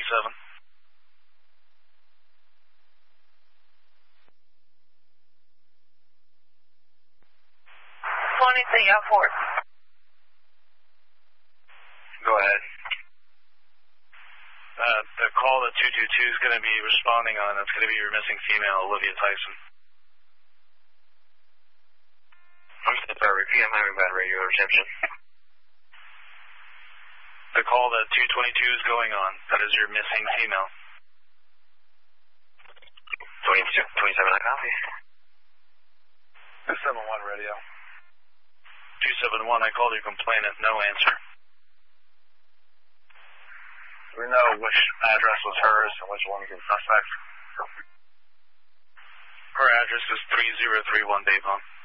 27. 23, out 4. Go ahead. The call that 222 is going to be responding on, that's going to be your missing female, Olivia Tyson. I'm sorry, repeat, I'm having bad radio reception. The call that 222 is going on, that is your missing female. 27, I copy. 271 radio. 271, I called your complainant, no answer. We know which address was hers and which one was the suspect. Her address is 3031 Dayton.